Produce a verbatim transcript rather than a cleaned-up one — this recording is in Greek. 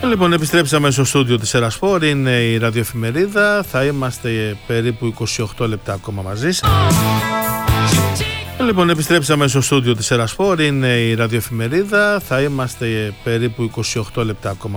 Λοιπόν, επιστρέψαμε στο στούντιο της Ερασπορ, είναι η ραδιοεφημερίδα, θα είμαστε περίπου είκοσι οκτώ λεπτά ακόμα μαζί σας. Λοιπόν, επιστρέψαμε στο στούντιο της Ερασπορ, είναι η ραδιοεφημερίδα, θα είμαστε περίπου είκοσι οκτώ λεπτά ακόμα